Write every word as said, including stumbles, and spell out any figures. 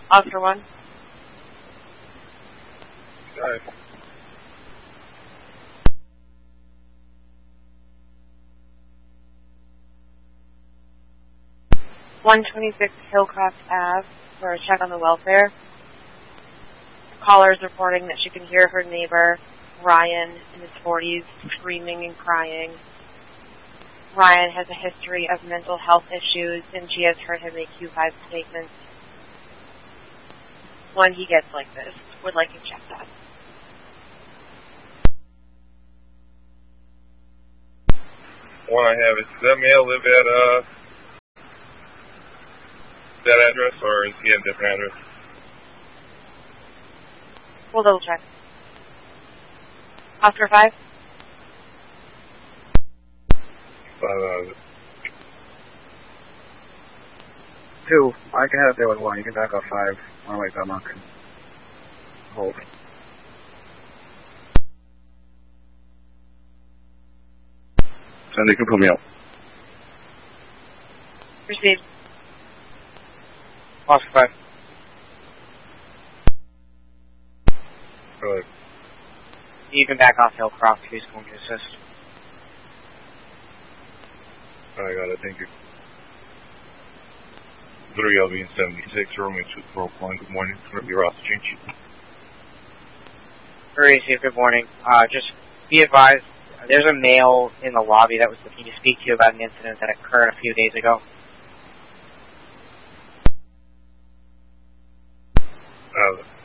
Officer one. Alright. one twenty-six Hillcroft Avenue for a check on the welfare. Caller is reporting that she can hear her neighbor, Ryan, in his forties, screaming and crying. Ryan has a history of mental health issues, and she has heard him make Q five statements. When he gets like this, would like to check that. One I have is, does that male live at uh, that address, or is he at a different address? We'll double check. Oscar five? Uh, Two. I can have there with one. You can back off five. One way, Belmont. Hold. Sandy, you can put me up. Received. Oscar five. go ahead. You can back off Hillcroft. He's going to assist. I got it, thank you. three L V and seventy-six, Romeo two four one, good morning. Your Ross Change. Receive, good morning. Uh, just be advised, there's a male in the lobby that was looking to speak to you about an incident that occurred a few days ago. Uh,